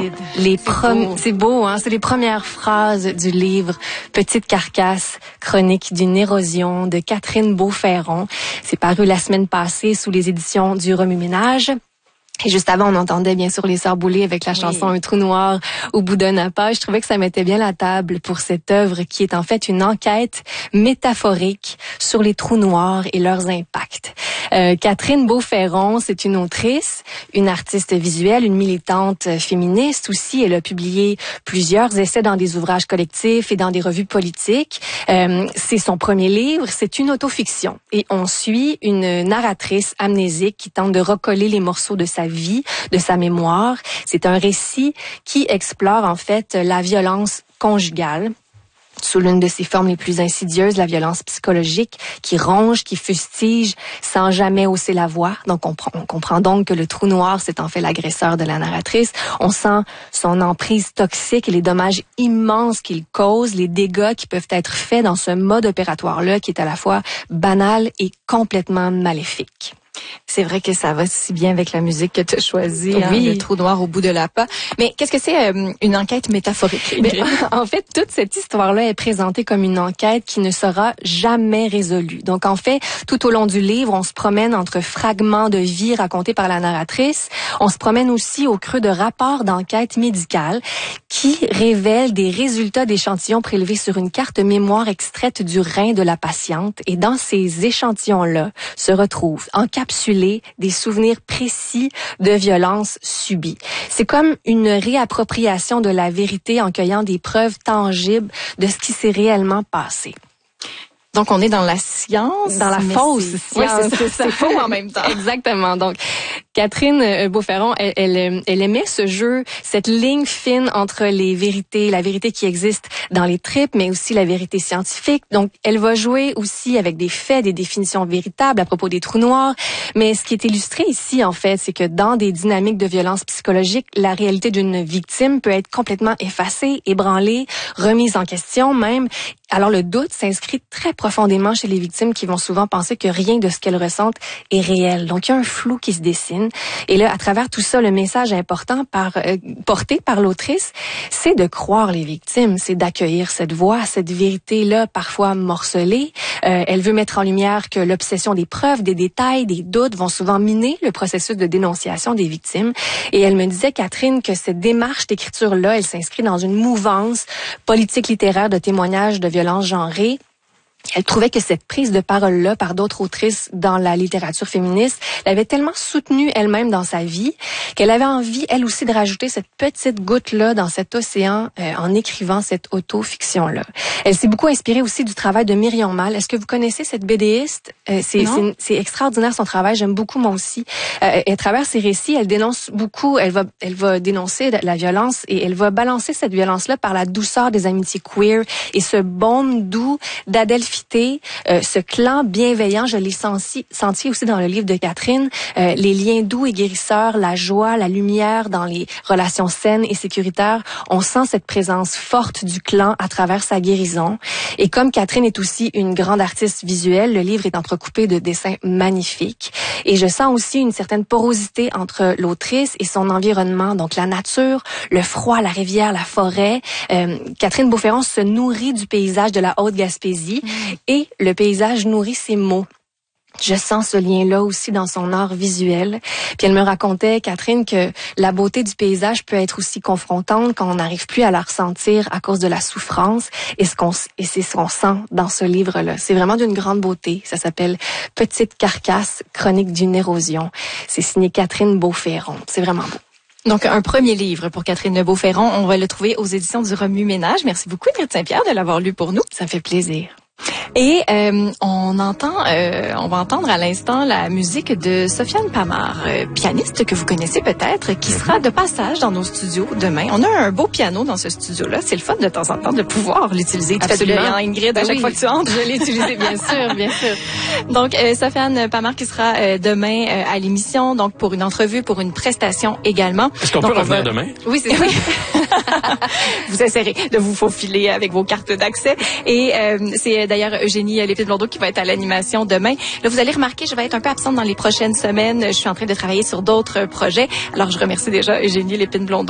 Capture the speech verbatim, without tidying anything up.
les prom- c'est beau, hein? C'est les premières phrases du livre Petite carcasse, chronique d'une érosion de Catherine Beauferron. C'est paru la semaine passée sous les éditions du Remue-Ménage. Et juste avant, on entendait bien sûr les Sœurs Boulay avec la chanson oui. Un trou noir au bout d'un appât. Je trouvais que ça mettait bien la table pour cette œuvre qui est en fait une enquête métaphorique sur les trous noirs et leurs impacts. Euh, Catherine Beauferron, c'est une autrice, une artiste visuelle, une militante féministe aussi. Elle a publié plusieurs essais dans des ouvrages collectifs et dans des revues politiques. Euh, c'est son premier livre, c'est une autofiction. Et on suit une narratrice amnésique qui tente de recoller les morceaux de sa vie, de sa mémoire. C'est un récit qui explore en fait la violence conjugale sous l'une de ses formes les plus insidieuses, la violence psychologique qui ronge, qui fustige sans jamais hausser la voix. Donc on, on comprend donc que le trou noir, c'est en fait l'agresseur de la narratrice. On sent son emprise toxique et les dommages immenses qu'il cause, les dégâts qui peuvent être faits dans ce mode opératoire-là qui est à la fois banal et complètement maléfique. C'est vrai que ça va si bien avec la musique que tu as choisie, oui. hein, le trou noir au bout de l'appât. Mais qu'est-ce que c'est euh, une enquête métaphorique? Mais, en fait, toute cette histoire-là est présentée comme une enquête qui ne sera jamais résolue. Donc, en fait, tout au long du livre, on se promène entre fragments de vie racontés par la narratrice. On se promène aussi au creux de rapports d'enquête médicale qui révèlent des résultats d'échantillons prélevés sur une carte mémoire extraite du rein de la patiente. Et dans ces échantillons-là se retrouvent encapsulés des souvenirs précis de violences subies. C'est comme une réappropriation de la vérité en cueillant des preuves tangibles de ce qui s'est réellement passé. Donc, on est dans la science. Dans la fausse science. Oui, c'est, c'est, c'est faux en même temps. Exactement. Donc, Catherine Beauferron, elle, elle, elle aimait ce jeu, cette ligne fine entre les vérités, la vérité qui existe dans les tripes, mais aussi la vérité scientifique. Donc, elle va jouer aussi avec des faits, des définitions véritables à propos des trous noirs. Mais ce qui est illustré ici, en fait, c'est que dans des dynamiques de violence psychologique, la réalité d'une victime peut être complètement effacée, ébranlée, remise en question même. Alors, le doute s'inscrit très profondément chez les victimes qui vont souvent penser que rien de ce qu'elles ressentent est réel. Donc, il y a un flou qui se dessine. Et là, à travers tout ça, le message important par, euh, porté par l'autrice, c'est de croire les victimes, c'est d'accueillir cette voix, cette vérité-là, parfois morcelée. Euh, elle veut mettre en lumière que l'obsession des preuves, des détails, des doutes vont souvent miner le processus de dénonciation des victimes. Et elle me disait, Catherine, que cette démarche d'écriture-là, elle s'inscrit dans une mouvance politique littéraire de témoignages de violence genrée. Elle trouvait que cette prise de parole-là par d'autres autrices dans la littérature féministe l'avait tellement soutenue elle-même dans sa vie qu'elle avait envie, elle aussi, de rajouter cette petite goutte-là dans cet océan euh, en écrivant cette auto-fiction-là. Elle s'est beaucoup inspirée aussi du travail de Myriam Mal. Est-ce que vous connaissez cette BDiste? Euh, c'est, c'est, c'est extraordinaire son travail, j'aime beaucoup moi aussi. Euh, et à travers ses récits, elle dénonce beaucoup, elle va, elle va dénoncer la violence et elle va balancer cette violence-là par la douceur des amitiés queer et ce baume doux d'Adelphi. Euh, ce clan bienveillant, je l'ai senti, senti aussi dans le livre de Catherine, euh, les liens doux et guérisseurs, la joie, la lumière dans les relations saines et sécuritaires. On sent cette présence forte du clan à travers sa guérison. Et comme Catherine est aussi une grande artiste visuelle, le livre est entrecoupé de dessins magnifiques. Et je sens aussi une certaine porosité entre l'autrice et son environnement, donc la nature, le froid, la rivière, la forêt. Euh, Catherine Beauferron se nourrit du paysage de la Haute-Gaspésie. Mmh. Et le paysage nourrit ses mots. Je sens ce lien-là aussi dans son art visuel. Puis elle me racontait, Catherine, que la beauté du paysage peut être aussi confrontante quand on n'arrive plus à la ressentir à cause de la souffrance. Et, ce qu'on, et c'est ce qu'on sent dans ce livre-là. C'est vraiment d'une grande beauté. Ça s'appelle Petite carcasse, chronique d'une érosion. C'est signé Catherine Beauferron. C'est vraiment beau. Donc, un premier livre pour Catherine Beauferron. On va le trouver aux éditions du Remue-Ménage. Merci beaucoup, Ingrid Saint-Pierre, de l'avoir lu pour nous. Ça me fait plaisir. Et euh, on entend, euh, on va entendre à l'instant la musique de Sofiane Pamar, euh, pianiste que vous connaissez peut-être, qui sera de passage dans nos studios demain. On a un beau piano dans ce studio-là. C'est le fun de temps en temps de pouvoir l'utiliser. Tu Absolument. fais du Ingrid à chaque oui, fois que tu entres. Je l'ai utilisé, bien sûr, bien sûr. Donc, euh, Sofiane Pamar qui sera euh, demain euh, à l'émission, donc pour une entrevue, pour une prestation également. Est-ce qu'on donc, peut revenir va... demain? Oui, c'est ça. Vous essaierez de vous faufiler avec vos cartes d'accès. Et euh, c'est d'ailleurs Eugénie Lépine-Blondeau qui va être à l'animation demain. Là, vous allez remarquer, je vais être un peu absente dans les prochaines semaines. Je suis en train de travailler sur d'autres projets. Alors, je remercie déjà Eugénie Lépine-Blondeau